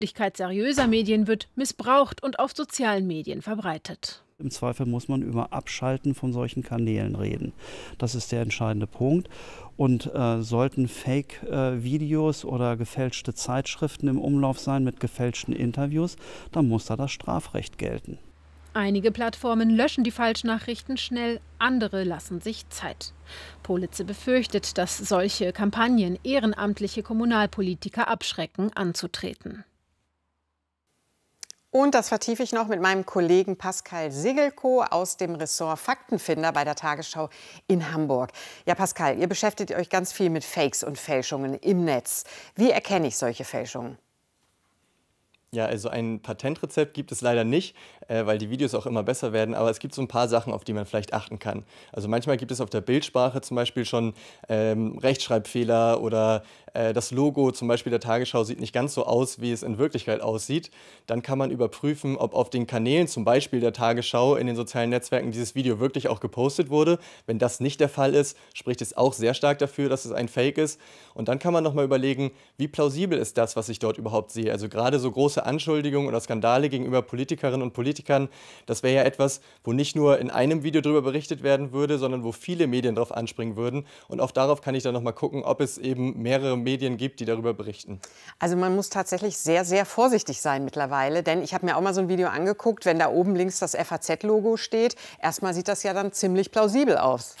Glaubwürdigkeit seriöser Medien wird missbraucht und auf sozialen Medien verbreitet. Im Zweifel muss man über Abschalten von solchen Kanälen reden. Das ist der entscheidende Punkt. Und sollten Fake-Videos oder gefälschte Zeitschriften im Umlauf sein mit gefälschten Interviews, dann muss da das Strafrecht gelten. Einige Plattformen löschen die Falschnachrichten schnell, andere lassen sich Zeit. Politze befürchtet, dass solche Kampagnen ehrenamtliche Kommunalpolitiker abschrecken, anzutreten. Und das vertiefe ich noch mit meinem Kollegen Pascal Sigelko aus dem Ressort Faktenfinder bei der Tagesschau in Hamburg. Ja, Pascal, ihr beschäftigt euch ganz viel mit Fakes und Fälschungen im Netz. Wie erkenne ich solche Fälschungen? Ja, also ein Patentrezept gibt es leider nicht, weil die Videos auch immer besser werden. Aber es gibt so ein paar Sachen, auf die man vielleicht achten kann. Also manchmal gibt es auf der Bildsprache zum Beispiel schon Rechtschreibfehler oder das Logo zum Beispiel der Tagesschau sieht nicht ganz so aus, wie es in Wirklichkeit aussieht. Dann kann man überprüfen, ob auf den Kanälen zum Beispiel der Tagesschau in den sozialen Netzwerken dieses Video wirklich auch gepostet wurde. Wenn das nicht der Fall ist, spricht es auch sehr stark dafür, dass es ein Fake ist. Und dann kann man nochmal überlegen, wie plausibel ist das, was ich dort überhaupt sehe. Also gerade so große Anschuldigungen oder Skandale gegenüber Politikerinnen und Politikern, das wäre ja etwas, wo nicht nur in einem Video darüber berichtet werden würde, sondern wo viele Medien darauf anspringen würden. Und auch darauf kann ich dann nochmal gucken, ob es eben mehrere Medien gibt, die darüber berichten. Also man muss tatsächlich sehr, sehr vorsichtig sein mittlerweile, denn ich habe mir auch mal so ein Video angeguckt, wenn da oben links das FAZ-Logo steht. Erstmal sieht das ja dann ziemlich plausibel aus.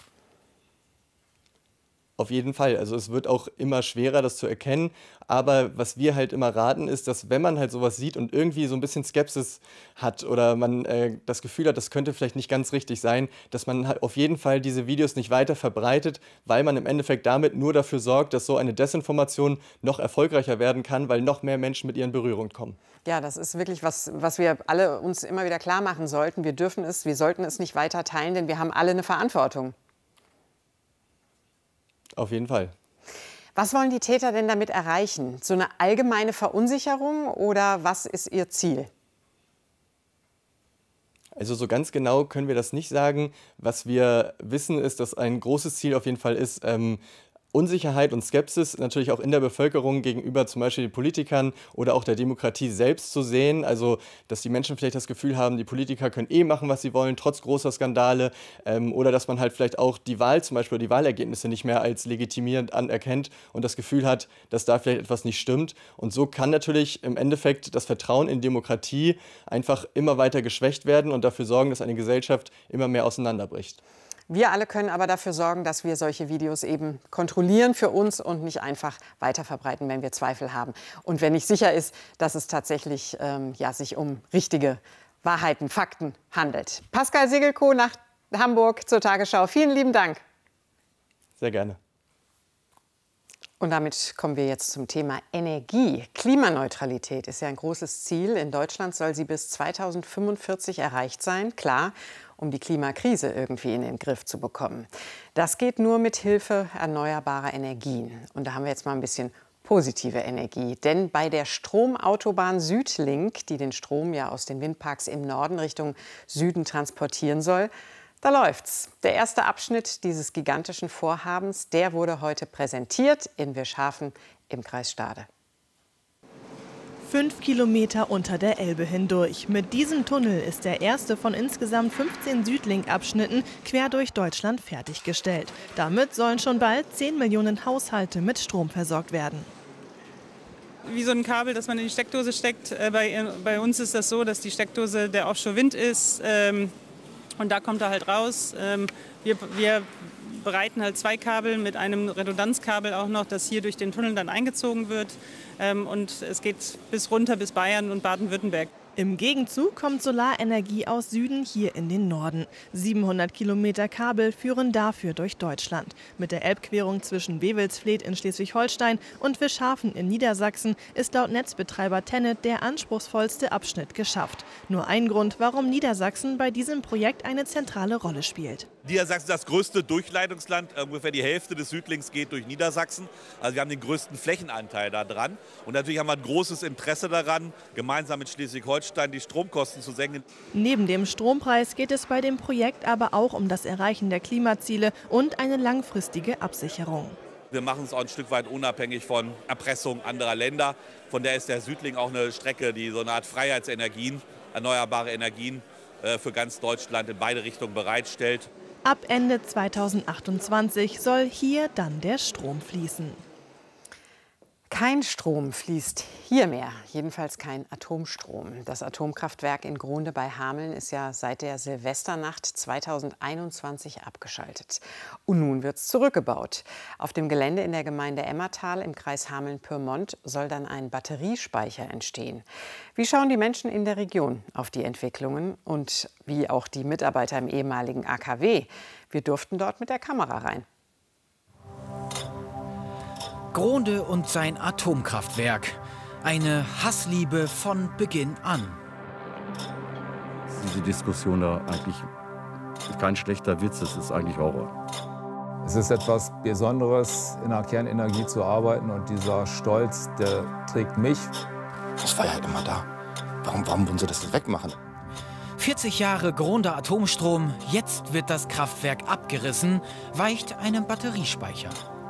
Auf jeden Fall. Also es wird auch immer schwerer, das zu erkennen. Aber was wir halt immer raten, ist, dass wenn man halt sowas sieht und irgendwie so ein bisschen Skepsis hat oder man das Gefühl hat, das könnte vielleicht nicht ganz richtig sein, dass man halt auf jeden Fall diese Videos nicht weiter verbreitet, weil man im Endeffekt damit nur dafür sorgt, dass so eine Desinformation noch erfolgreicher werden kann, weil noch mehr Menschen mit ihr in Berührung kommen. Ja, das ist wirklich was wir alle uns immer wieder klar machen sollten. Wir sollten es nicht weiter teilen, denn wir haben alle eine Verantwortung. Auf jeden Fall. Was wollen die Täter denn damit erreichen? So eine allgemeine Verunsicherung oder was ist ihr Ziel? Also so ganz genau können wir das nicht sagen. Was wir wissen, ist, dass ein großes Ziel auf jeden Fall ist, Unsicherheit und Skepsis natürlich auch in der Bevölkerung gegenüber zum Beispiel Politikern oder auch der Demokratie selbst zu sehen. Also, dass die Menschen vielleicht das Gefühl haben, die Politiker können machen, was sie wollen, trotz großer Skandale. Oder dass man halt vielleicht auch die Wahl zum Beispiel, die Wahlergebnisse nicht mehr als legitimierend anerkennt und das Gefühl hat, dass da vielleicht etwas nicht stimmt. Und so kann natürlich im Endeffekt das Vertrauen in Demokratie einfach immer weiter geschwächt werden und dafür sorgen, dass eine Gesellschaft immer mehr auseinanderbricht. Wir alle können aber dafür sorgen, dass wir solche Videos eben kontrollieren für uns und nicht einfach weiterverbreiten, wenn wir Zweifel haben. Und wenn nicht sicher ist, dass es tatsächlich sich um richtige Wahrheiten, Fakten handelt. Pascal Sigelko nach Hamburg zur Tagesschau. Vielen lieben Dank. Sehr gerne. Und damit kommen wir jetzt zum Thema Energie. Klimaneutralität ist ja ein großes Ziel. In Deutschland soll sie bis 2045 erreicht sein. Klar, um die Klimakrise irgendwie in den Griff zu bekommen. Das geht nur mit Hilfe erneuerbarer Energien. Und da haben wir jetzt mal ein bisschen positive Energie. Denn bei der Stromautobahn Südlink, die den Strom ja aus den Windparks im Norden Richtung Süden transportieren soll, da läuft's. Der erste Abschnitt dieses gigantischen Vorhabens, der wurde heute präsentiert in Wirschhafen im Kreis Stade. 5 Kilometer unter der Elbe hindurch. Mit diesem Tunnel ist der erste von insgesamt 15 Südlink-Abschnitten quer durch Deutschland fertiggestellt. Damit sollen schon bald 10 Millionen Haushalte mit Strom versorgt werden. Wie so ein Kabel, das man in die Steckdose steckt. Bei uns ist das so, dass die Steckdose der Offshore-Wind ist. Und da kommt er halt raus. Wir bereiten halt 2 Kabel mit einem Redundanzkabel auch noch, das hier durch den Tunnel dann eingezogen wird. Und es geht bis runter bis Bayern und Baden-Württemberg. Im Gegenzug kommt Solarenergie aus Süden hier in den Norden. 700 Kilometer Kabel führen dafür durch Deutschland. Mit der Elbquerung zwischen Wewelsfleth in Schleswig-Holstein und Wischhafen in Niedersachsen ist laut Netzbetreiber TenneT der anspruchsvollste Abschnitt geschafft. Nur ein Grund, warum Niedersachsen bei diesem Projekt eine zentrale Rolle spielt. Niedersachsen ist das größte Durchleitungsland. Ungefähr die Hälfte des Südlinks geht durch Niedersachsen. Also wir haben den größten Flächenanteil da dran. Und natürlich haben wir ein großes Interesse daran, gemeinsam mit Schleswig-Holstein die Stromkosten zu senken. Neben dem Strompreis geht es bei dem Projekt aber auch um das Erreichen der Klimaziele und eine langfristige Absicherung. Wir machen es auch ein Stück weit unabhängig von Erpressung anderer Länder. Von der ist der Südling auch eine Strecke, die so eine Art Freiheitsenergien, erneuerbare Energien für ganz Deutschland in beide Richtungen bereitstellt. Ab Ende 2028 soll hier dann der Strom fließen. Kein Strom fließt hier mehr, jedenfalls kein Atomstrom. Das Atomkraftwerk in Grohnde bei Hameln ist ja seit der Silvesternacht 2021 abgeschaltet. Und nun wird es zurückgebaut. Auf dem Gelände in der Gemeinde Emmertal im Kreis Hameln-Pyrmont soll dann ein Batteriespeicher entstehen. Wie schauen die Menschen in der Region auf die Entwicklungen und wie auch die Mitarbeiter im ehemaligen AKW? Wir durften dort mit der Kamera rein. Grohnde und sein Atomkraftwerk. Eine Hassliebe von Beginn an. Diese Diskussion da eigentlich kein schlechter Witz, es ist eigentlich Horror. Es ist etwas Besonderes, in der Kernenergie zu arbeiten und dieser Stolz, der trägt mich. Das war ja immer da. Warum wollen sie das jetzt wegmachen? 40 Jahre Grohnde Atomstrom, jetzt wird das Kraftwerk abgerissen, weicht einem Batteriespeicher.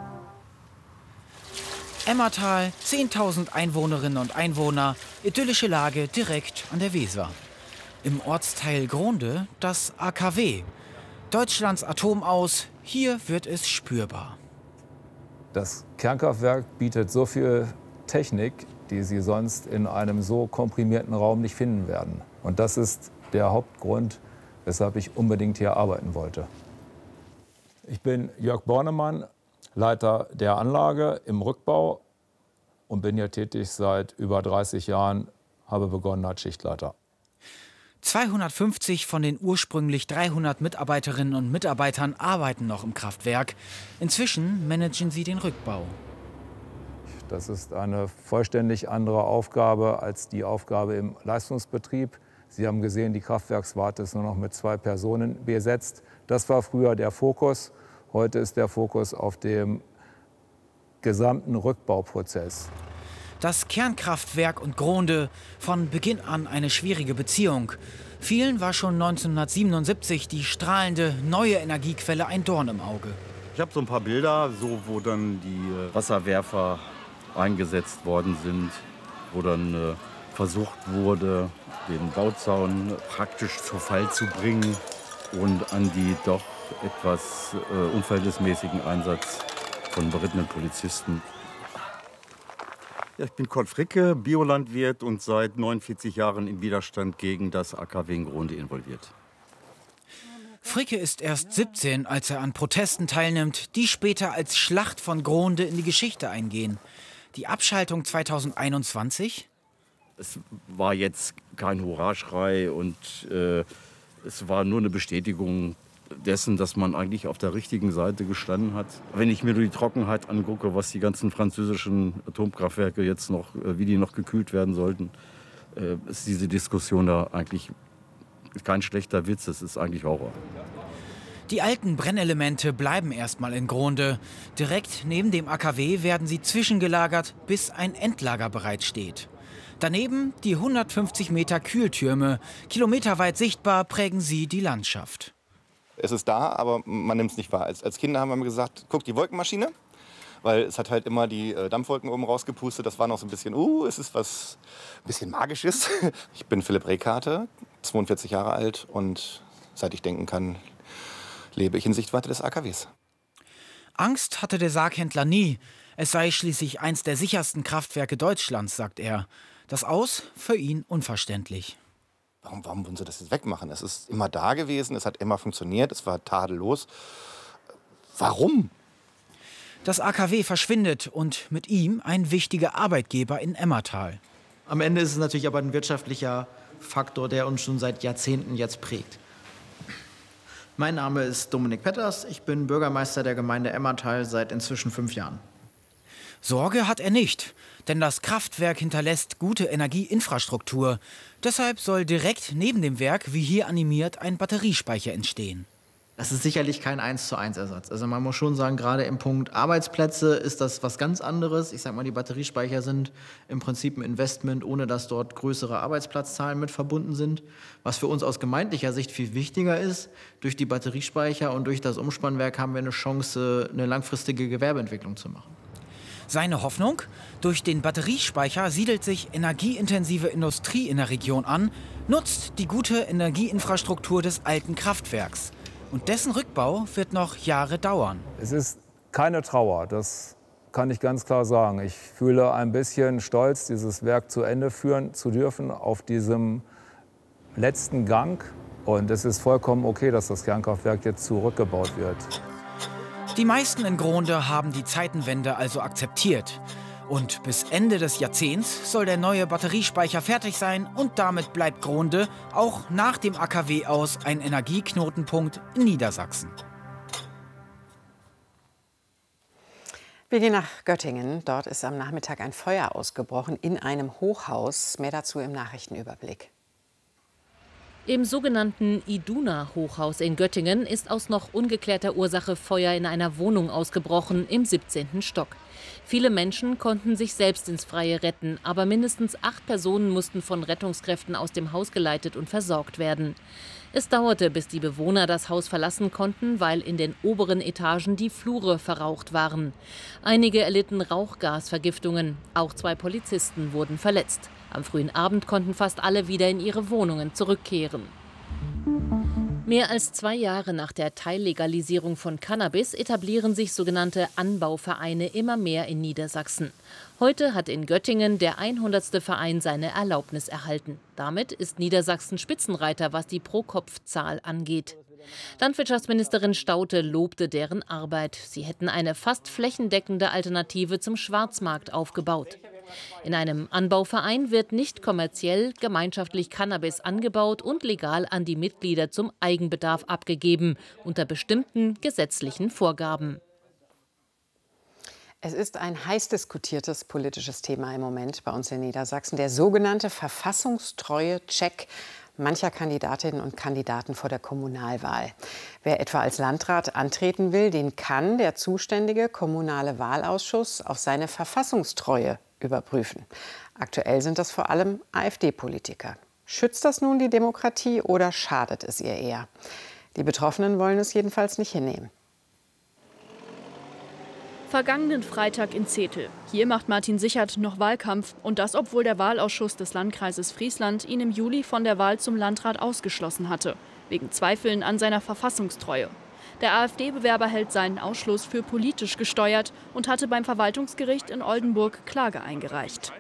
Emmertal, 10.000 Einwohnerinnen und Einwohner, idyllische Lage direkt an der Weser. Im Ortsteil Grohnde das AKW. Deutschlands Atom aus, hier wird es spürbar. Das Kernkraftwerk bietet so viel Technik, die Sie sonst in einem so komprimierten Raum nicht finden werden. Und das ist der Hauptgrund, weshalb ich unbedingt hier arbeiten wollte. Ich bin Jörg Bornemann, Leiter der Anlage im Rückbau und bin hier tätig seit über 30 Jahren, habe begonnen als Schichtleiter. 250 von den ursprünglich 300 Mitarbeiterinnen und Mitarbeitern arbeiten noch im Kraftwerk. Inzwischen managen sie den Rückbau. Das ist eine vollständig andere Aufgabe als die Aufgabe im Leistungsbetrieb. Sie haben gesehen, die Kraftwerkswarte ist nur noch mit 2 Personen besetzt. Das war früher der Fokus. Heute ist der Fokus auf dem gesamten Rückbauprozess. Das Kernkraftwerk und Grohnde, von Beginn an eine schwierige Beziehung. Vielen war schon 1977 die strahlende neue Energiequelle ein Dorn im Auge. Ich habe so ein paar Bilder, wo dann die Wasserwerfer eingesetzt worden sind, wo dann versucht wurde, den Bauzaun praktisch zu Fall zu bringen und an die doch etwas unverhältnismäßigen Einsatz von berittenen Polizisten. Ja, ich bin Kurt Fricke, Biolandwirt und seit 49 Jahren im Widerstand gegen das AKW in Grohnde involviert. Fricke ist erst 17, als er an Protesten teilnimmt, die später als Schlacht von Grohnde in die Geschichte eingehen. Die Abschaltung 2021? Es war jetzt kein Hurraschrei und es war nur eine Bestätigung dessen, dass man eigentlich auf der richtigen Seite gestanden hat. Wenn ich mir nur die Trockenheit angucke, was die ganzen französischen Atomkraftwerke jetzt noch, wie die noch gekühlt werden sollten, ist diese Diskussion da eigentlich kein schlechter Witz, es ist eigentlich Horror. Die alten Brennelemente bleiben erstmal in Grohnde. Direkt neben dem AKW werden sie zwischengelagert, bis ein Endlager bereitsteht. Daneben die 150 Meter Kühltürme. Kilometerweit sichtbar prägen sie die Landschaft. Es ist da, aber man nimmt es nicht wahr. Als Kinder haben wir gesagt, guck, die Wolkenmaschine. Weil es hat halt immer die Dampfwolken oben rausgepustet. Das war noch so ein bisschen, es ist was ein bisschen Magisches. Ich bin Philipp Rehkarte, 42 Jahre alt und seit ich denken kann, lebe ich in Sichtweite des AKWs. Angst hatte der Sarghändler nie. Es sei schließlich eins der sichersten Kraftwerke Deutschlands, sagt er. Das Aus für ihn unverständlich. Warum wollen sie das jetzt wegmachen? Es ist immer da gewesen, es hat immer funktioniert, es war tadellos. Warum? Das AKW verschwindet und mit ihm ein wichtiger Arbeitgeber in Emmertal. Am Ende ist es natürlich aber ein wirtschaftlicher Faktor, der uns schon seit Jahrzehnten jetzt prägt. Mein Name ist Dominik Petters, ich bin Bürgermeister der Gemeinde Emmertal seit inzwischen 5 Jahren. Sorge hat er nicht, denn das Kraftwerk hinterlässt gute Energieinfrastruktur. Deshalb soll direkt neben dem Werk, wie hier animiert, ein Batteriespeicher entstehen. Das ist sicherlich kein 1:1 Ersatz. Also man muss schon sagen, gerade im Punkt Arbeitsplätze ist das was ganz anderes. Ich sage mal, die Batteriespeicher sind im Prinzip ein Investment, ohne dass dort größere Arbeitsplatzzahlen mit verbunden sind. Was für uns aus gemeindlicher Sicht viel wichtiger ist, durch die Batteriespeicher und durch das Umspannwerk haben wir eine Chance, eine langfristige Gewerbeentwicklung zu machen. Seine Hoffnung? Durch den Batteriespeicher siedelt sich energieintensive Industrie in der Region an, nutzt die gute Energieinfrastruktur des alten Kraftwerks. Und dessen Rückbau wird noch Jahre dauern. Es ist keine Trauer, das kann ich ganz klar sagen. Ich fühle ein bisschen Stolz, dieses Werk zu Ende führen zu dürfen auf diesem letzten Gang. Und es ist vollkommen okay, dass das Kernkraftwerk jetzt zurückgebaut wird. Die meisten in Gronde haben die Zeitenwende also akzeptiert. Und bis Ende des Jahrzehnts soll der neue Batteriespeicher fertig sein und damit bleibt Gronde auch nach dem AKW aus ein Energieknotenpunkt in Niedersachsen. Wir gehen nach Göttingen. Dort ist am Nachmittag ein Feuer ausgebrochen in einem Hochhaus. Mehr dazu im Nachrichtenüberblick. Im sogenannten Iduna-Hochhaus in Göttingen ist aus noch ungeklärter Ursache Feuer in einer Wohnung ausgebrochen im 17. Stock. Viele Menschen konnten sich selbst ins Freie retten, aber mindestens 8 Personen mussten von Rettungskräften aus dem Haus geleitet und versorgt werden. Es dauerte, bis die Bewohner das Haus verlassen konnten, weil in den oberen Etagen die Flure verraucht waren. Einige erlitten Rauchgasvergiftungen, auch 2 Polizisten wurden verletzt. Am frühen Abend konnten fast alle wieder in ihre Wohnungen zurückkehren. Mehr als 2 Jahre nach der Teillegalisierung von Cannabis etablieren sich sogenannte Anbauvereine immer mehr in Niedersachsen. Heute hat in Göttingen der 100. Verein seine Erlaubnis erhalten. Damit ist Niedersachsen Spitzenreiter, was die Pro-Kopf-Zahl angeht. Landwirtschaftsministerin Staudte lobte deren Arbeit. Sie hätten eine fast flächendeckende Alternative zum Schwarzmarkt aufgebaut. In einem Anbauverein wird nicht kommerziell gemeinschaftlich Cannabis angebaut und legal an die Mitglieder zum Eigenbedarf abgegeben, unter bestimmten gesetzlichen Vorgaben. Es ist ein heiß diskutiertes politisches Thema im Moment bei uns in Niedersachsen, der sogenannte Verfassungstreue-Check mancher Kandidatinnen und Kandidaten vor der Kommunalwahl. Wer etwa als Landrat antreten will, den kann der zuständige kommunale Wahlausschuss auf seine Verfassungstreue überprüfen. Aktuell sind das vor allem AfD-Politiker. Schützt das nun die Demokratie oder schadet es ihr eher? Die Betroffenen wollen es jedenfalls nicht hinnehmen. Vergangenen Freitag in Zetel. Hier macht Martin Sichert noch Wahlkampf. Und das, obwohl der Wahlausschuss des Landkreises Friesland ihn im Juli von der Wahl zum Landrat ausgeschlossen hatte. Wegen Zweifeln an seiner Verfassungstreue. Der AfD-Bewerber hält seinen Ausschluss für politisch gesteuert und hatte beim Verwaltungsgericht in Oldenburg Klage eingereicht.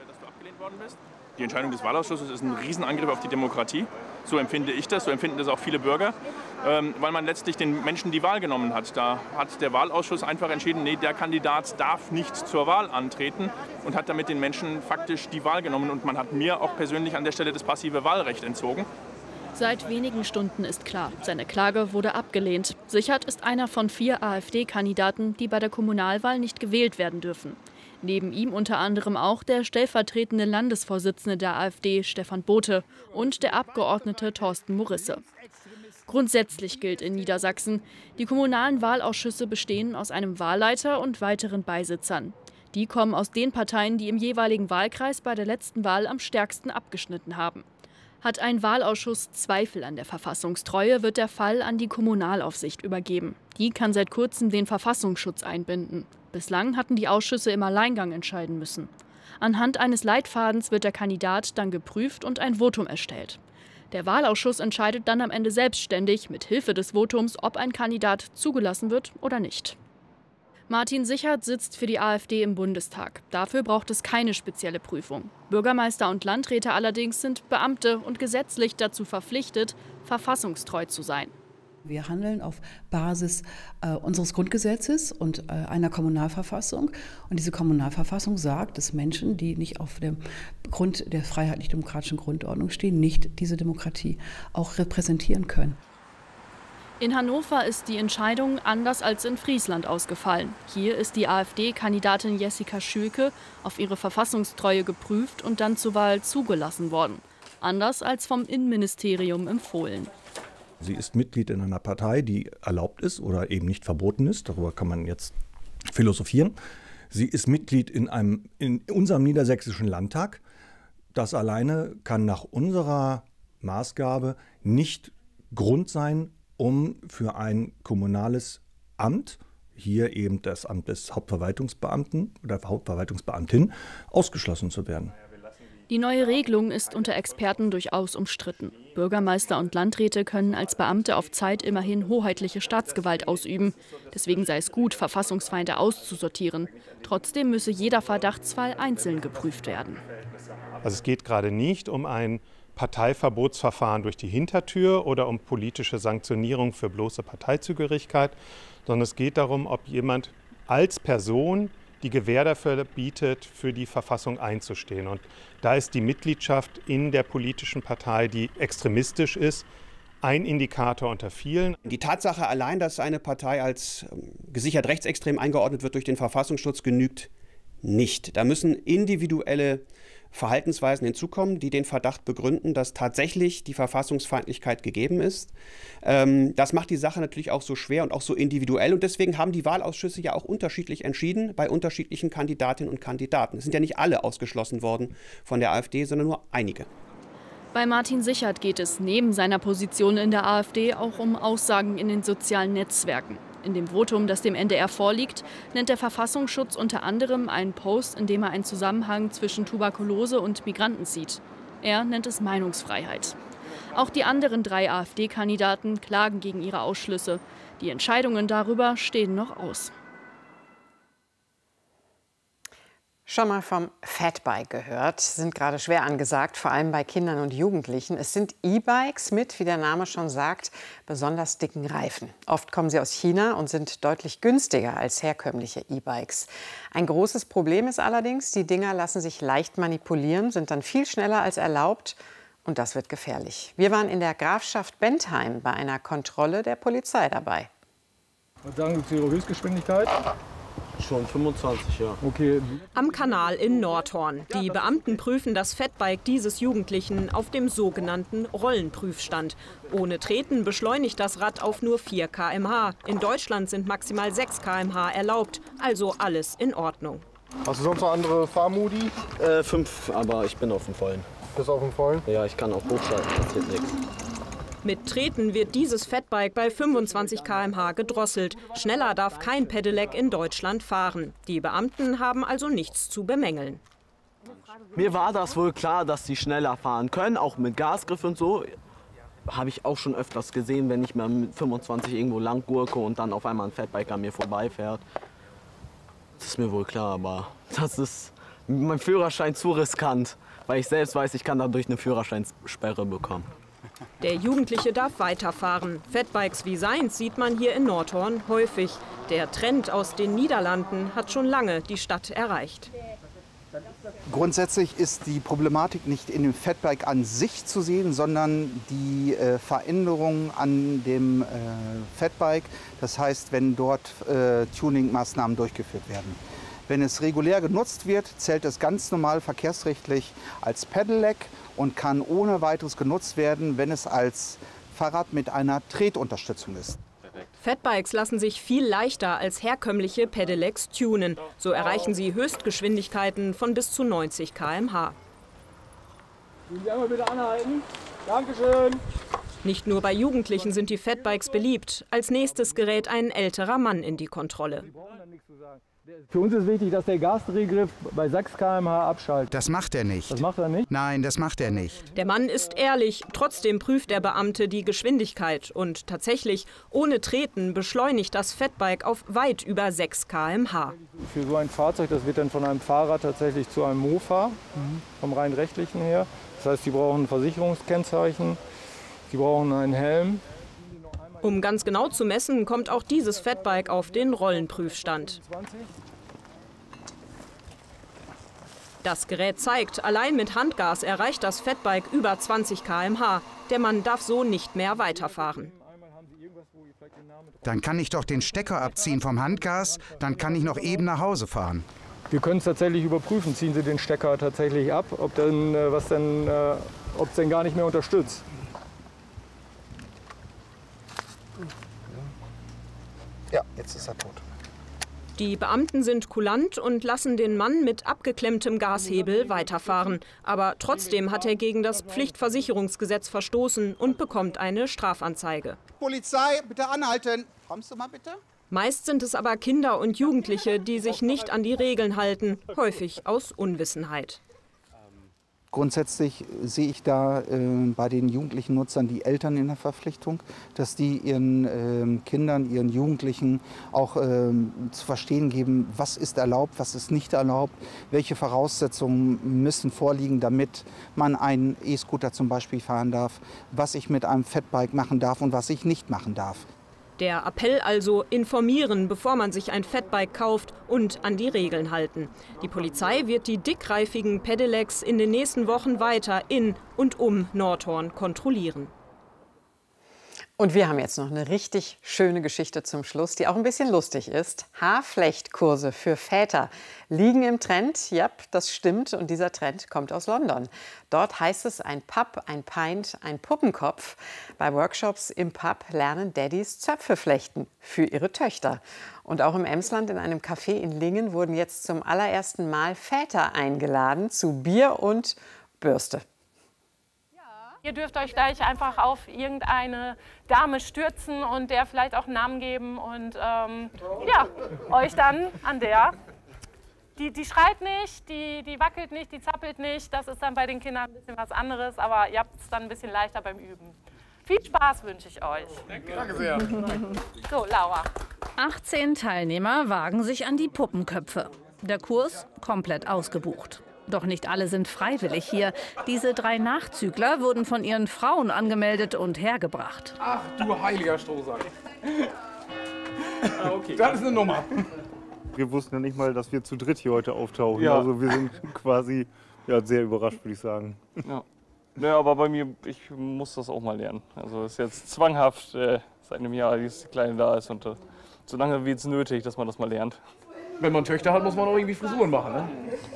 Die Entscheidung des Wahlausschusses ist ein Riesenangriff auf die Demokratie. So empfinde ich das, so empfinden das auch viele Bürger, weil man letztlich den Menschen die Wahl genommen hat. Da hat der Wahlausschuss einfach entschieden, nee, der Kandidat darf nicht zur Wahl antreten und hat damit den Menschen faktisch die Wahl genommen. Und man hat mir auch persönlich an der Stelle das passive Wahlrecht entzogen. Seit wenigen Stunden ist klar, seine Klage wurde abgelehnt. Sichert ist einer von 4 AfD-Kandidaten, die bei der Kommunalwahl nicht gewählt werden dürfen. Neben ihm unter anderem auch der stellvertretende Landesvorsitzende der AfD, Stefan Bothe, und der Abgeordnete Thorsten Morisse. Grundsätzlich gilt in Niedersachsen, die kommunalen Wahlausschüsse bestehen aus einem Wahlleiter und weiteren Beisitzern. Die kommen aus den Parteien, die im jeweiligen Wahlkreis bei der letzten Wahl am stärksten abgeschnitten haben. Hat ein Wahlausschuss Zweifel an der Verfassungstreue, wird der Fall an die Kommunalaufsicht übergeben. Die kann seit kurzem den Verfassungsschutz einbinden. Bislang hatten die Ausschüsse im Alleingang entscheiden müssen. Anhand eines Leitfadens wird der Kandidat dann geprüft und ein Votum erstellt. Der Wahlausschuss entscheidet dann am Ende selbstständig mit Hilfe des Votums, ob ein Kandidat zugelassen wird oder nicht. Martin Sichert sitzt für die AfD im Bundestag. Dafür braucht es keine spezielle Prüfung. Bürgermeister und Landräte allerdings sind Beamte und gesetzlich dazu verpflichtet, verfassungstreu zu sein. Wir handeln auf Basis unseres Grundgesetzes und einer Kommunalverfassung. Und diese Kommunalverfassung sagt, dass Menschen, die nicht auf dem Grund der freiheitlich-demokratischen Grundordnung stehen, nicht diese Demokratie auch repräsentieren können. In Hannover ist die Entscheidung anders als in Friesland ausgefallen. Hier ist die AfD-Kandidatin Jessica Schülke auf ihre Verfassungstreue geprüft und dann zur Wahl zugelassen worden. Anders als vom Innenministerium empfohlen. Sie ist Mitglied in einer Partei, die erlaubt ist oder eben nicht verboten ist. Darüber kann man jetzt philosophieren. Sie ist Mitglied in unserem niedersächsischen Landtag. Das alleine kann nach unserer Maßgabe nicht Grund sein, um für ein kommunales Amt, hier eben das Amt des Hauptverwaltungsbeamten oder Hauptverwaltungsbeamtin, ausgeschlossen zu werden. Die neue Regelung ist unter Experten durchaus umstritten. Bürgermeister und Landräte können als Beamte auf Zeit immerhin hoheitliche Staatsgewalt ausüben. Deswegen sei es gut, Verfassungsfeinde auszusortieren. Trotzdem müsse jeder Verdachtsfall einzeln geprüft werden. Also es geht gerade nicht um ein Parteiverbotsverfahren durch die Hintertür oder um politische Sanktionierung für bloße Parteizugehörigkeit, sondern es geht darum, ob jemand als Person die Gewähr dafür bietet, für die Verfassung einzustehen. Und da ist die Mitgliedschaft in der politischen Partei, die extremistisch ist, ein Indikator unter vielen. Die Tatsache allein, dass eine Partei als gesichert rechtsextrem eingeordnet wird durch den Verfassungsschutz, genügt nicht. Da müssen individuelle Verhaltensweisen hinzukommen, die den Verdacht begründen, dass tatsächlich die Verfassungsfeindlichkeit gegeben ist. Das macht die Sache natürlich auch so schwer und auch so individuell. Und deswegen haben die Wahlausschüsse ja auch unterschiedlich entschieden bei unterschiedlichen Kandidatinnen und Kandidaten. Es sind ja nicht alle ausgeschlossen worden von der AfD, sondern nur einige. Bei Martin Sichert geht es neben seiner Position in der AfD auch um Aussagen in den sozialen Netzwerken. In dem Votum, das dem NDR vorliegt, nennt der Verfassungsschutz unter anderem einen Post, in dem er einen Zusammenhang zwischen Tuberkulose und Migranten sieht. Er nennt es Meinungsfreiheit. Auch die anderen 3 AfD-Kandidaten klagen gegen ihre Ausschlüsse. Die Entscheidungen darüber stehen noch aus. Schon mal vom Fatbike gehört, sind gerade schwer angesagt, vor allem bei Kindern und Jugendlichen. Es sind E-Bikes mit, wie der Name schon sagt, besonders dicken Reifen. Oft kommen sie aus China und sind deutlich günstiger als herkömmliche E-Bikes. Ein großes Problem ist allerdings, die Dinger lassen sich leicht manipulieren, sind dann viel schneller als erlaubt und das wird gefährlich. Wir waren in der Grafschaft Bentheim bei einer Kontrolle der Polizei dabei. Was sagen Sie zu Ihrer Höchstgeschwindigkeit? Schon 25, ja. Okay. Am Kanal in Nordhorn. Die Beamten prüfen das Fatbike dieses Jugendlichen auf dem sogenannten Rollenprüfstand. Ohne Treten beschleunigt das Rad auf nur 4 km/h. In Deutschland sind maximal 6 km/h erlaubt, also alles in Ordnung. Hast du sonst noch andere Fahrmodi? 5, aber ich bin auf dem Vollen. Bist du auf dem Vollen? Ja, ich kann auch hochschalten, passiert nichts. Mit Treten wird dieses Fatbike bei 25 km/h gedrosselt. Schneller darf kein Pedelec in Deutschland fahren. Die Beamten haben also nichts zu bemängeln. Mir war das wohl klar, dass sie schneller fahren können, auch mit Gasgriff und so. Habe ich auch schon öfters gesehen, wenn ich mal mit 25 irgendwo lang gurke und dann auf einmal ein Fatbike an mir vorbeifährt. Das ist mir wohl klar, aber das ist mein Führerschein zu riskant, weil ich selbst weiß, ich kann dadurch eine Führerscheinsperre bekommen. Der Jugendliche darf weiterfahren. Fatbikes wie seins sieht man hier in Nordhorn häufig. Der Trend aus den Niederlanden hat schon lange die Stadt erreicht. Grundsätzlich ist die Problematik nicht in dem Fatbike an sich zu sehen, sondern die Veränderung an dem Fatbike. Das heißt, wenn dort Tuning-Maßnahmen durchgeführt werden. Wenn es regulär genutzt wird, zählt es ganz normal verkehrsrechtlich als Pedelec und kann ohne weiteres genutzt werden, wenn es als Fahrrad mit einer Tretunterstützung ist. Fatbikes lassen sich viel leichter als herkömmliche Pedelecs tunen. So erreichen sie Höchstgeschwindigkeiten von bis zu 90 km/h. Sie einmal bitte anhalten. Dankeschön. Nicht nur bei Jugendlichen sind die Fatbikes beliebt. Als nächstes gerät ein älterer Mann in die Kontrolle. Für uns ist wichtig, dass der Gasdrehgriff bei 6 km/h abschaltet. Das macht er nicht. Das macht er nicht? Nein, das macht er nicht. Der Mann ist ehrlich, trotzdem prüft der Beamte die Geschwindigkeit. Und tatsächlich, ohne Treten beschleunigt das Fatbike auf weit über 6 km/h. Für so ein Fahrzeug, das wird dann von einem Fahrrad tatsächlich zu einem Mofa, vom rein rechtlichen her. Das heißt, Sie brauchen ein Versicherungskennzeichen, Sie brauchen einen Helm. Um ganz genau zu messen, kommt auch dieses Fatbike auf den Rollenprüfstand. Das Gerät zeigt, allein mit Handgas erreicht das Fatbike über 20 km/h. Der Mann darf so nicht mehr weiterfahren. Dann kann ich doch den Stecker abziehen vom Handgas, dann kann ich noch eben nach Hause fahren. Wir können es tatsächlich überprüfen. Ziehen Sie den Stecker tatsächlich ab, ob es denn gar nicht mehr unterstützt. Ja, jetzt ist er tot. Die Beamten sind kulant und lassen den Mann mit abgeklemmtem Gashebel weiterfahren. Aber trotzdem hat er gegen das Pflichtversicherungsgesetz verstoßen und bekommt eine Strafanzeige. Polizei, bitte anhalten. Kommst du mal bitte? Meist sind es aber Kinder und Jugendliche, die sich nicht an die Regeln halten, häufig aus Unwissenheit. Grundsätzlich sehe ich da bei den jugendlichen Nutzern die Eltern in der Verpflichtung, dass die ihren Kindern, ihren Jugendlichen auch zu verstehen geben, was ist erlaubt, was ist nicht erlaubt, welche Voraussetzungen müssen vorliegen, damit man einen E-Scooter zum Beispiel fahren darf, was ich mit einem Fatbike machen darf und was ich nicht machen darf. Der Appell also: informieren, bevor man sich ein Fatbike kauft, und an die Regeln halten. Die Polizei wird die dickreifigen Pedelecs in den nächsten Wochen weiter in und um Nordhorn kontrollieren. Und wir haben jetzt noch eine richtig schöne Geschichte zum Schluss, die auch ein bisschen lustig ist. Haarflechtkurse für Väter liegen im Trend. Ja, das stimmt. Und dieser Trend kommt aus London. Dort heißt es ein Pub, ein Pint, ein Puppenkopf. Bei Workshops im Pub lernen Daddys Zöpfe flechten für ihre Töchter. Und auch im Emsland in einem Café in Lingen wurden jetzt zum allerersten Mal Väter eingeladen zu Bier und Bürste. Ihr dürft euch gleich einfach auf irgendeine Dame stürzen und der vielleicht auch einen Namen geben und ja, euch dann an der. Die schreit nicht, die wackelt nicht, die zappelt nicht. Das ist dann bei den Kindern ein bisschen was anderes, aber ihr habt es dann ein bisschen leichter beim Üben. Viel Spaß wünsche ich euch. Danke sehr. So, Laura. 18 Teilnehmer wagen sich an die Puppenköpfe. Der Kurs komplett ausgebucht. Doch nicht alle sind freiwillig hier. Diese 3 Nachzügler wurden von ihren Frauen angemeldet und hergebracht. Ach du heiliger Strohsack. Okay. Das ist eine Nummer. Wir wussten ja nicht mal, dass wir zu dritt hier heute auftauchen. Ja. Also wir sind quasi sehr überrascht, würde ich sagen. Ja, aber bei mir, ich muss das auch mal lernen. Also es ist jetzt zwanghaft seit einem Jahr, dieses Kleine da ist. Und so lange wird es nötig, dass man das mal lernt. Wenn man Töchter hat, muss man auch irgendwie Frisuren machen, ne?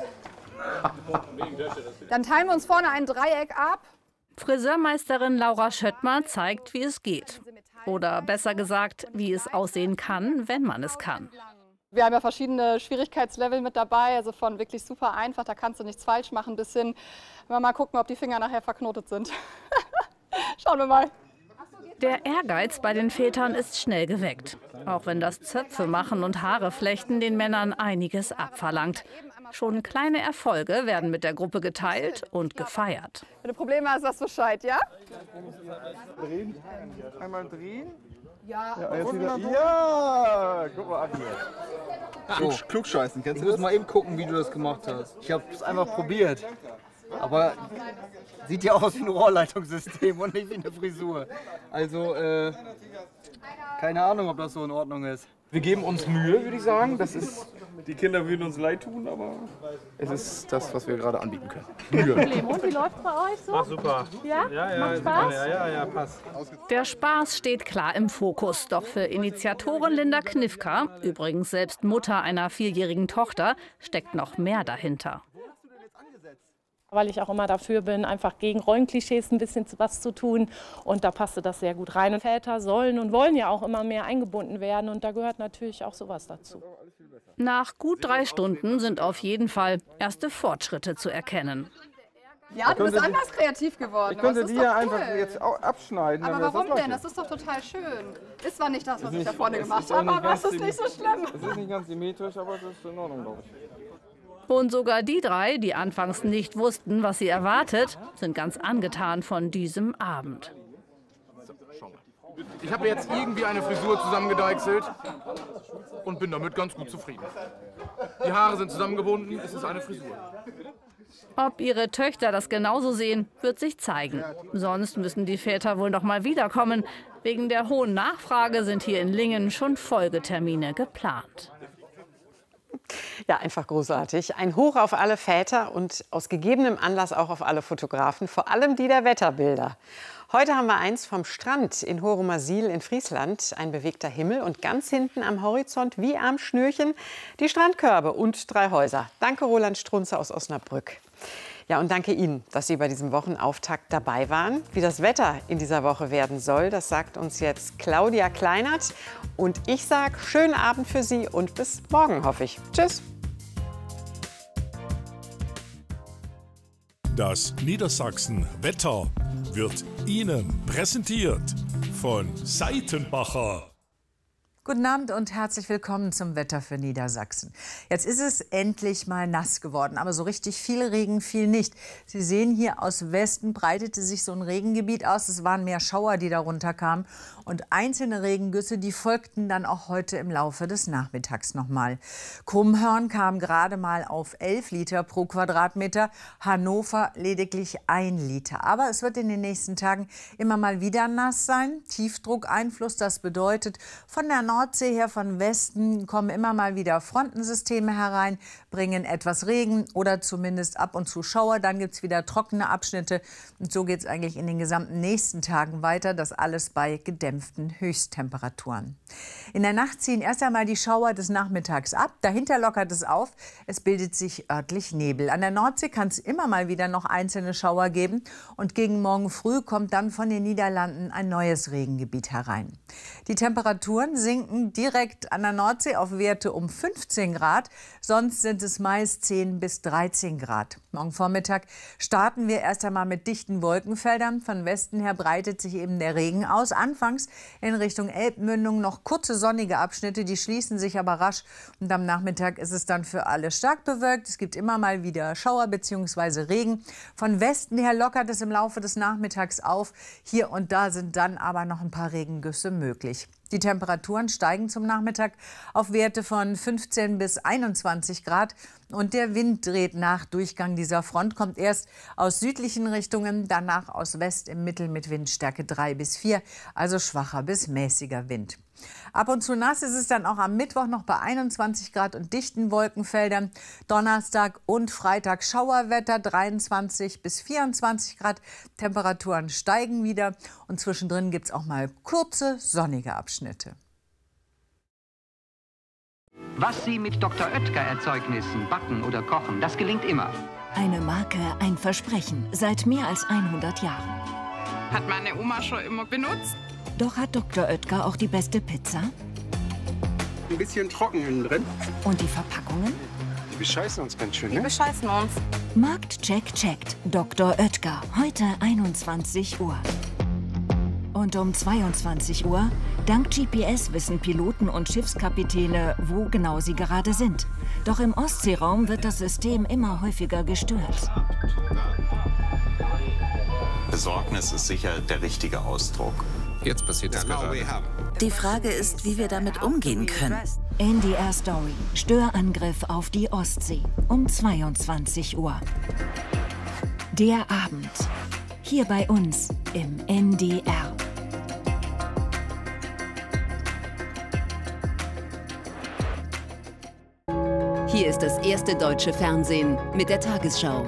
Dann teilen wir uns vorne ein Dreieck ab. Friseurmeisterin Laura Schöttmer zeigt, wie es geht. Oder besser gesagt, wie es aussehen kann, wenn man es kann. Wir haben ja verschiedene Schwierigkeitslevel mit dabei, also von wirklich super einfach, da kannst du nichts falsch machen, bis hin, wenn wir mal gucken, ob die Finger nachher verknotet sind. Schauen wir mal. Der Ehrgeiz bei den Vätern ist schnell geweckt. Auch wenn das Zöpfe machen und Haare flechten den Männern einiges abverlangt. Schon kleine Erfolge werden mit der Gruppe geteilt und gefeiert. Wenn du Probleme hast, sagst du Bescheid, ja? Drehen. Einmal drehen. Ja, ja, guck mal an hier. Klugscheißen, kennst du das? Ich muss mal eben gucken, wie du das gemacht hast. Ich habe es einfach probiert. Aber sieht ja aus wie ein Rohrleitungssystem und nicht wie eine Frisur. Also, keine Ahnung, ob das so in Ordnung ist. Wir geben uns Mühe, würde ich sagen. Das ist, die Kinder würden uns leid tun, aber es ist das, was wir gerade anbieten können. Mühe. Und wie läuft es bei euch so? Ach, super. Ja? Macht Spaß? Ja, passt. Der Spaß steht klar im Fokus. Doch für Initiatorin Linda Knifka, übrigens selbst Mutter einer 4-jährigen Tochter, steckt noch mehr dahinter. Weil ich auch immer dafür bin, einfach gegen Rollenklischees ein bisschen was zu tun. Und da passte das sehr gut rein. Und Väter sollen und wollen ja auch immer mehr eingebunden werden. Und da gehört natürlich auch sowas dazu. Nach gut 3 Stunden sind auf jeden Fall erste Fortschritte zu erkennen. Ja, du bist anders kreativ geworden. Ich könnte aber das die ist doch ja cool. einfach jetzt auch abschneiden. Aber dann warum das denn? Das ist doch total schön. Ist zwar nicht das, was ich da vorne gemacht habe, aber es ist nicht so schlimm. Es ist nicht ganz symmetrisch, aber es ist in Ordnung, glaube ich. Und sogar die 3, die anfangs nicht wussten, was sie erwartet, sind ganz angetan von diesem Abend. Ich habe jetzt irgendwie eine Frisur zusammengedeichselt und bin damit ganz gut zufrieden. Die Haare sind zusammengebunden, es ist eine Frisur. Ob ihre Töchter das genauso sehen, wird sich zeigen. Sonst müssen die Väter wohl noch mal wiederkommen. Wegen der hohen Nachfrage sind hier in Lingen schon Folgetermine geplant. Ja, einfach großartig. Ein Hoch auf alle Väter und aus gegebenem Anlass auch auf alle Fotografen, vor allem die der Wetterbilder. Heute haben wir eins vom Strand in Horumersiel in Friesland. Ein bewegter Himmel und ganz hinten am Horizont wie am Schnürchen die Strandkörbe und 3 Häuser. Danke Roland Strunze aus Osnabrück. Ja, und danke Ihnen, dass Sie bei diesem Wochenauftakt dabei waren. Wie das Wetter in dieser Woche werden soll, das sagt uns jetzt Claudia Kleinert. Und ich sage schönen Abend für Sie und bis morgen, hoffe ich. Tschüss. Das Niedersachsen-Wetter wird Ihnen präsentiert von Seitenbacher. Guten Abend und herzlich willkommen zum Wetter für Niedersachsen. Jetzt ist es endlich mal nass geworden, aber so richtig viel Regen fiel nicht. Sie sehen hier, aus Westen breitete sich so ein Regengebiet aus. Es waren mehr Schauer, die darunter kamen. Und einzelne Regengüsse, die folgten dann auch heute im Laufe des Nachmittags noch mal. Krummhörn kam gerade mal auf 11 Liter pro Quadratmeter, Hannover lediglich 1 Liter. Aber es wird in den nächsten Tagen immer mal wieder nass sein. Tiefdruckeinfluss, das bedeutet, von der Nordsee her, von Westen, kommen immer mal wieder Frontensysteme herein, bringen etwas Regen oder zumindest ab und zu Schauer. Dann gibt es wieder trockene Abschnitte. Und so geht es eigentlich in den gesamten nächsten Tagen weiter. Das alles bei gedämpften Höchsttemperaturen. In der Nacht ziehen erst einmal die Schauer des Nachmittags ab. Dahinter lockert es auf. Es bildet sich örtlich Nebel. An der Nordsee kann es immer mal wieder noch einzelne Schauer geben. Und gegen morgen früh kommt dann von den Niederlanden ein neues Regengebiet herein. Die Temperaturen sinken direkt an der Nordsee auf Werte um 15 Grad. Sonst sind es meist 10 bis 13 Grad. Morgen Vormittag starten wir erst einmal mit dichten Wolkenfeldern. Von Westen her breitet sich eben der Regen aus. Anfangs in Richtung Elbmündung noch kurze sonnige Abschnitte, die schließen sich aber rasch. Und am Nachmittag ist es dann für alle stark bewölkt. Es gibt immer mal wieder Schauer bzw. Regen. Von Westen her lockert es im Laufe des Nachmittags auf. Hier und da sind dann aber noch ein paar Regengüsse möglich. Die Temperaturen steigen zum Nachmittag auf Werte von 15 bis 21 Grad. Und der Wind dreht nach Durchgang dieser Front, kommt erst aus südlichen Richtungen, danach aus West im Mittel mit Windstärke 3 bis 4, also schwacher bis mäßiger Wind. Ab und zu nass ist es dann auch am Mittwoch noch bei 21 Grad und dichten Wolkenfeldern. Donnerstag und Freitag Schauerwetter, 23 bis 24 Grad. Temperaturen steigen wieder und zwischendrin gibt es auch mal kurze, sonnige Abschnitte. Was Sie mit Dr. Oetker-Erzeugnissen backen oder kochen, das gelingt immer. Eine Marke, ein Versprechen, seit mehr als 100 Jahren. Hat meine Oma schon immer benutzt. Doch hat Dr. Oetker auch die beste Pizza? Ein bisschen trocken innen drin. Und die Verpackungen? Die bescheißen uns ganz schön, ne? Die bescheißen uns. Marktcheck checkt. Dr. Oetker, heute 21 Uhr. Und um 22 Uhr, dank GPS wissen Piloten und Schiffskapitäne, wo genau sie gerade sind. Doch im Ostseeraum wird das System immer häufiger gestört. Besorgnis ist sicher der richtige Ausdruck. Jetzt passiert das gerade. Die Frage ist, wie wir damit umgehen können. NDR Story. Störangriff auf die Ostsee. Um 22 Uhr. Der Abend. Hier bei uns im NDR. Hier ist das erste deutsche Fernsehen mit der Tagesschau.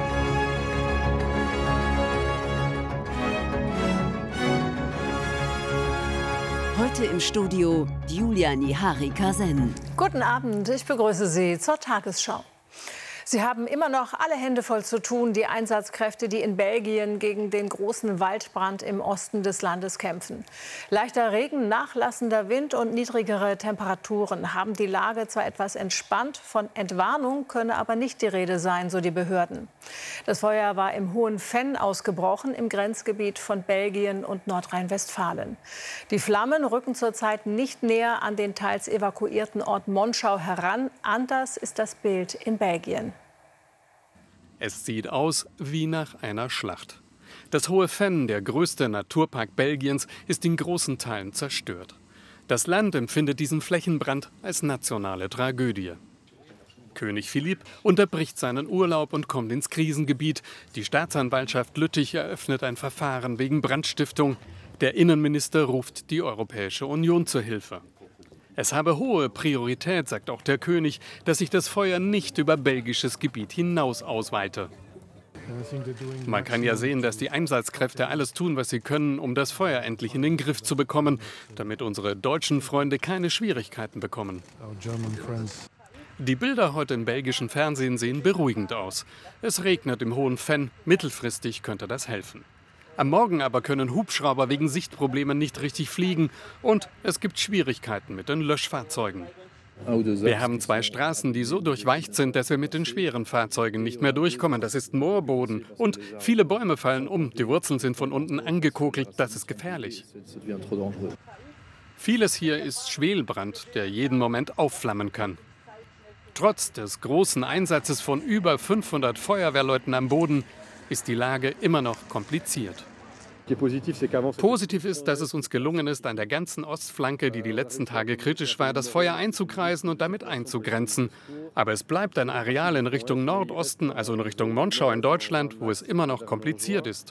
Heute im Studio Julia Nihari-Kasen. Guten Abend, ich begrüße Sie zur Tagesschau. Sie haben immer noch alle Hände voll zu tun, die Einsatzkräfte, die in Belgien gegen den großen Waldbrand im Osten des Landes kämpfen. Leichter Regen, nachlassender Wind und niedrigere Temperaturen haben die Lage zwar etwas entspannt, von Entwarnung könne aber nicht die Rede sein, so die Behörden. Das Feuer war im Hohen Venn ausgebrochen, im Grenzgebiet von Belgien und Nordrhein-Westfalen. Die Flammen rücken zurzeit nicht näher an den teils evakuierten Ort Monschau heran. Anders ist das Bild in Belgien. Es sieht aus wie nach einer Schlacht. Das Hohe Venn, der größte Naturpark Belgiens, ist in großen Teilen zerstört. Das Land empfindet diesen Flächenbrand als nationale Tragödie. König Philipp unterbricht seinen Urlaub und kommt ins Krisengebiet. Die Staatsanwaltschaft Lüttich eröffnet ein Verfahren wegen Brandstiftung. Der Innenminister ruft die Europäische Union zur Hilfe. Es habe hohe Priorität, sagt auch der König, dass sich das Feuer nicht über belgisches Gebiet hinaus ausweite. Man kann ja sehen, dass die Einsatzkräfte alles tun, was sie können, um das Feuer endlich in den Griff zu bekommen, damit unsere deutschen Freunde keine Schwierigkeiten bekommen. Die Bilder heute im belgischen Fernsehen sehen beruhigend aus. Es regnet im Hohen Venn, mittelfristig könnte das helfen. Am Morgen aber können Hubschrauber wegen Sichtproblemen nicht richtig fliegen und es gibt Schwierigkeiten mit den Löschfahrzeugen. Wir haben 2 Straßen, die so durchweicht sind, dass wir mit den schweren Fahrzeugen nicht mehr durchkommen. Das ist Moorboden und viele Bäume fallen um. Die Wurzeln sind von unten angekokelt, das ist gefährlich. Vieles hier ist Schwelbrand, der jeden Moment aufflammen kann. Trotz des großen Einsatzes von über 500 Feuerwehrleuten am Boden ist die Lage immer noch kompliziert. Positiv ist, dass es uns gelungen ist, an der ganzen Ostflanke, die letzten Tage kritisch war, das Feuer einzukreisen und damit einzugrenzen. Aber es bleibt ein Areal in Richtung Nordosten, also in Richtung Monschau in Deutschland, wo es immer noch kompliziert ist.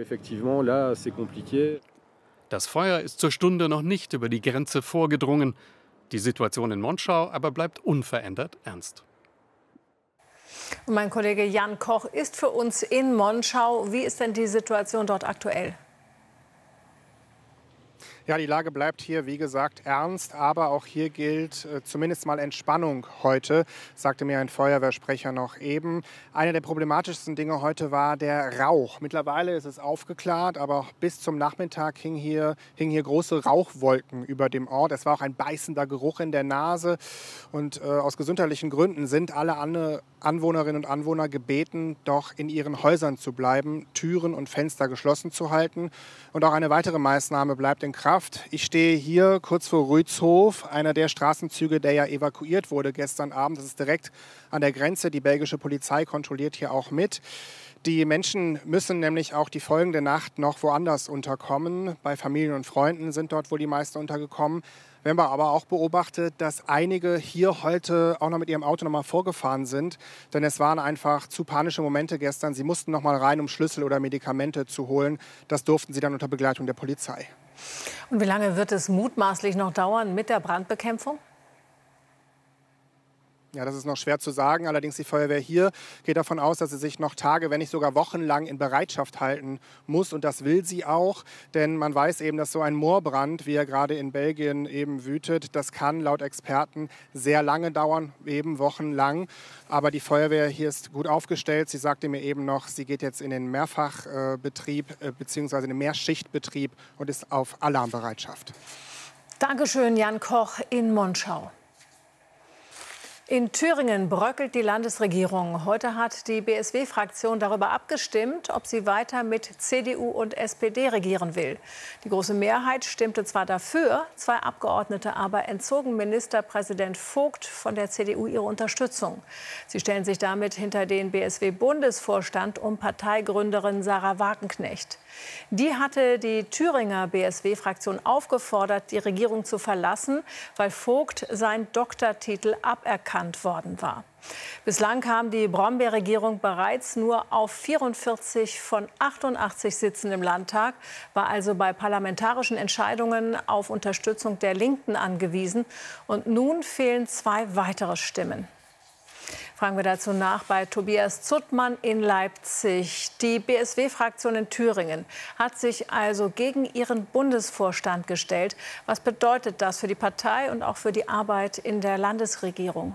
Das Feuer ist zur Stunde noch nicht über die Grenze vorgedrungen. Die Situation in Monschau aber bleibt unverändert ernst. Und mein Kollege Jan Koch ist für uns in Monschau. Wie ist denn die Situation dort aktuell? Ja, die Lage bleibt hier, wie gesagt, ernst. Aber auch hier gilt zumindest mal Entspannung heute, sagte mir ein Feuerwehrsprecher noch eben. Eine der problematischsten Dinge heute war der Rauch. Mittlerweile ist es aufgeklärt, aber auch bis zum Nachmittag hingen hier große Rauchwolken über dem Ort. Es war auch ein beißender Geruch in der Nase. Und aus gesundheitlichen Gründen sind alle Anwohnerinnen und Anwohner gebeten, doch in ihren Häusern zu bleiben, Türen und Fenster geschlossen zu halten. Und auch eine weitere Maßnahme bleibt in Kraft. Ich stehe hier kurz vor Rützhof, einer der Straßenzüge, der ja evakuiert wurde gestern Abend. Das ist direkt an der Grenze. Die belgische Polizei kontrolliert hier auch mit. Die Menschen müssen nämlich auch die folgende Nacht noch woanders unterkommen. Bei Familien und Freunden sind dort wohl die meisten untergekommen. Wir haben aber auch beobachtet, dass einige hier heute auch noch mit ihrem Auto noch mal vorgefahren sind. Denn es waren einfach zu panische Momente gestern. Sie mussten noch mal rein, um Schlüssel oder Medikamente zu holen. Das durften sie dann unter Begleitung der Polizei. Und wie lange wird es mutmaßlich noch dauern mit der Brandbekämpfung? Ja, das ist noch schwer zu sagen. Allerdings die Feuerwehr hier geht davon aus, dass sie sich noch Tage, wenn nicht sogar wochenlang in Bereitschaft halten muss. Und das will sie auch. Denn man weiß eben, dass so ein Moorbrand, wie er gerade in Belgien eben wütet, das kann laut Experten sehr lange dauern, eben wochenlang. Aber die Feuerwehr hier ist gut aufgestellt. Sie sagte mir eben noch, sie geht jetzt in den Mehrfachbetrieb bzw. in den Mehrschichtbetrieb und ist auf Alarmbereitschaft. Dankeschön, Jan Koch in Monschau. In Thüringen bröckelt die Landesregierung. Heute hat die BSW-Fraktion darüber abgestimmt, ob sie weiter mit CDU und SPD regieren will. Die große Mehrheit stimmte zwar dafür, 2 Abgeordnete aber entzogen Ministerpräsident Vogt von der CDU ihre Unterstützung. Sie stellen sich damit hinter den BSW-Bundesvorstand um Parteigründerin Sarah Wagenknecht. Die hatte die Thüringer BSW-Fraktion aufgefordert, die Regierung zu verlassen, weil Vogt seinen Doktortitel aberkannt worden war. Bislang kam die Brombeer-Regierung bereits nur auf 44 von 88 Sitzen im Landtag, war also bei parlamentarischen Entscheidungen auf Unterstützung der Linken angewiesen. Und nun fehlen 2 weitere Stimmen. Fragen wir dazu nach bei Tobias Zuttmann in Leipzig. Die BSW-Fraktion in Thüringen hat sich also gegen ihren Bundesvorstand gestellt. Was bedeutet das für die Partei und auch für die Arbeit in der Landesregierung?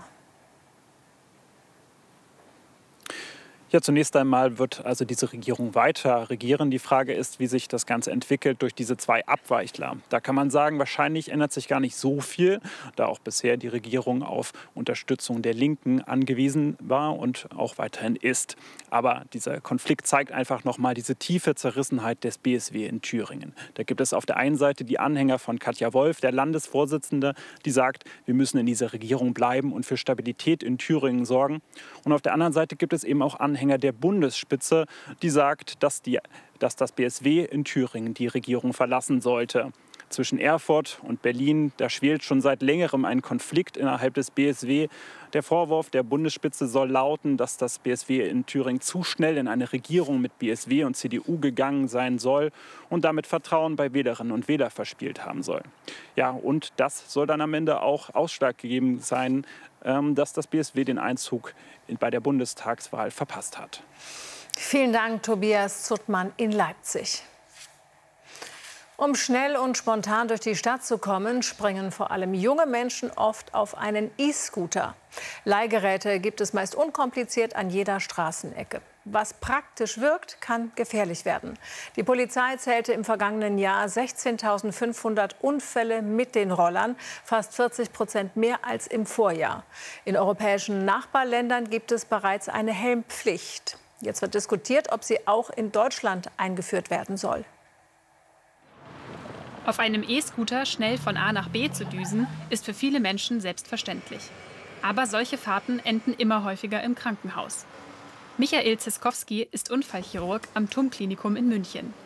Ja, zunächst einmal wird also diese Regierung weiter regieren. Die Frage ist, wie sich das Ganze entwickelt durch diese 2 Abweichler. Da kann man sagen, wahrscheinlich ändert sich gar nicht so viel, da auch bisher die Regierung auf Unterstützung der Linken angewiesen war und auch weiterhin ist. Aber dieser Konflikt zeigt einfach nochmal diese tiefe Zerrissenheit des BSW in Thüringen. Da gibt es auf der einen Seite die Anhänger von Katja Wolf, der Landesvorsitzende, die sagt, wir müssen in dieser Regierung bleiben und für Stabilität in Thüringen sorgen. Und auf der anderen Seite gibt es eben auch Anhänger der Bundesspitze, die sagt, dass das BSW in Thüringen die Regierung verlassen sollte. Zwischen Erfurt und Berlin, da schwelt schon seit längerem ein Konflikt innerhalb des BSW. Der Vorwurf der Bundesspitze soll lauten, dass das BSW in Thüringen zu schnell in eine Regierung mit BSW und CDU gegangen sein soll und damit Vertrauen bei Wählerinnen und Wählern verspielt haben soll. Ja, und das soll dann am Ende auch ausschlaggebend sein, dass das BSW den Einzug bei der Bundestagswahl verpasst hat. Vielen Dank, Tobias Zuttmann in Leipzig. Um schnell und spontan durch die Stadt zu kommen, springen vor allem junge Menschen oft auf einen E-Scooter. Leihgeräte gibt es meist unkompliziert an jeder Straßenecke. Was praktisch wirkt, kann gefährlich werden. Die Polizei zählte im vergangenen Jahr 16.500 Unfälle mit den Rollern, fast 40% mehr als im Vorjahr. In europäischen Nachbarländern gibt es bereits eine Helmpflicht. Jetzt wird diskutiert, ob sie auch in Deutschland eingeführt werden soll. Auf einem E-Scooter schnell von A nach B zu düsen, ist für viele Menschen selbstverständlich. Aber solche Fahrten enden immer häufiger im Krankenhaus. Michael Ziskowski ist Unfallchirurg am TUM-Klinikum in München.